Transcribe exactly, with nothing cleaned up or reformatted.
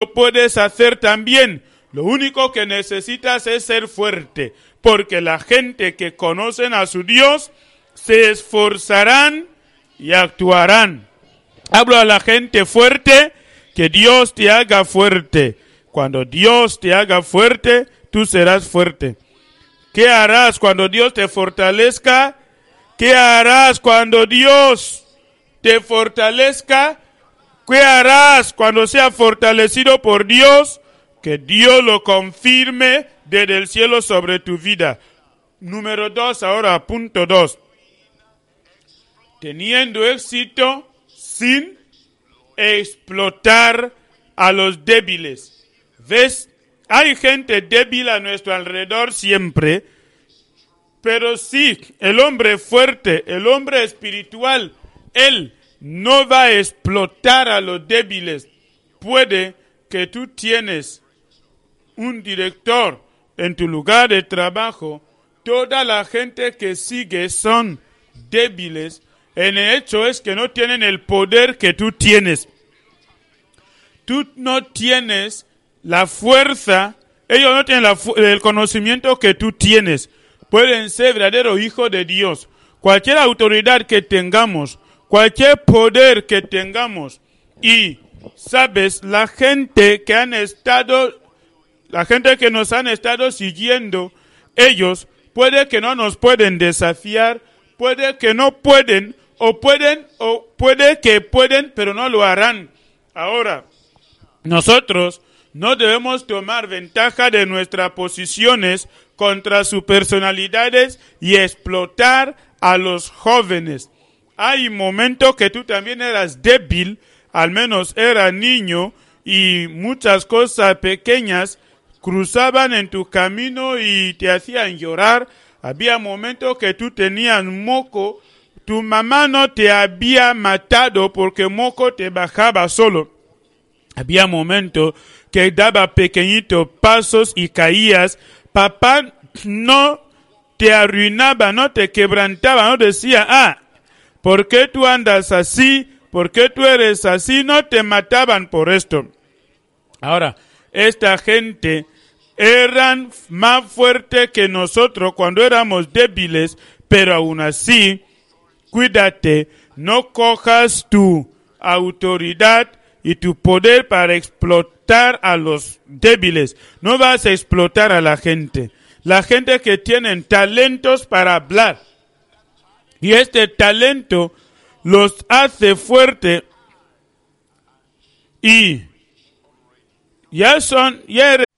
puedes hacer también. Lo único que necesitas es ser fuerte, porque la gente que conocen a su Dios se esforzarán y actuarán. Hablo a la gente fuerte, que Dios te haga fuerte. Cuando Dios te haga fuerte, tú serás fuerte. ¿Qué harás cuando Dios te fortalezca? ¿Qué harás cuando Dios te fortalezca? ¿Qué harás cuando seas fortalecido por Dios? Que Dios lo confirme desde el cielo sobre tu vida. Número dos, ahora, punto dos. Teniendo éxito sin explotar a los débiles. ¿Ves? Hay gente débil a nuestro alrededor siempre, pero sí, el hombre fuerte, el hombre espiritual, él no va a explotar a los débiles. Puede que tú tienes un director en tu lugar de trabajo, toda la gente que sigue son débiles. En el hecho es que no tienen el poder que tú tienes. Tú no tienes la fuerza, ellos no tienen la fu- el conocimiento que tú tienes. Pueden ser verdaderos hijos de Dios. Cualquier autoridad que tengamos, cualquier poder que tengamos, y sabes, la gente que han estado, la gente que nos han estado siguiendo, ellos puede que no nos pueden desafiar, puede que no pueden, o pueden, o puede que pueden, pero no lo harán. Ahora, nosotros no debemos tomar ventaja de nuestras posiciones contra sus personalidades y explotar a los jóvenes. Hay momentos que tú también eras débil, al menos era niño, y muchas cosas pequeñas cruzaban en tu camino y te hacían llorar. Había momentos que tú tenías moco, tu mamá no te había matado porque moco te bajaba solo. Había momentos que daba pequeñitos pasos y caías. Papá no te arruinaba, no te quebrantaba, no decía, ah, ¿por qué tú andas así? ¿Por qué tú eres así? No te mataban por esto. Ahora, esta gente eran más fuertes que nosotros cuando éramos débiles, pero aún así, cuídate, no cojas tu autoridad y tu poder para explotar a los débiles. No vas a explotar a la gente. La gente que tienen talentos para hablar. Y este talento los hace fuerte. Y ya son, ya eres